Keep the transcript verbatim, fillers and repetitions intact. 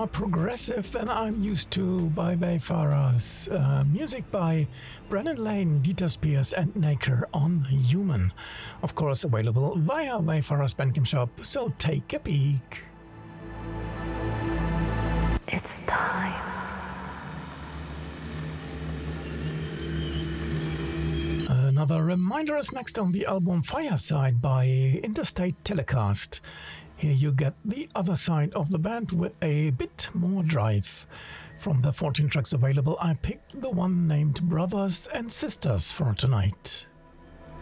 more progressive than I'm used to by Wayfarers. Uh, music by Brennan Lane, Dieter Spears, and Naker on Human. Of course, available via Wayfarers Bandcamp shop, so take a peek. It's time. Another reminder is next on the album Fireside by Interstate Telecast. Here you get the other side of the band with a bit more drive. From the fourteen tracks available, I picked the one named Brothers and Sisters for tonight.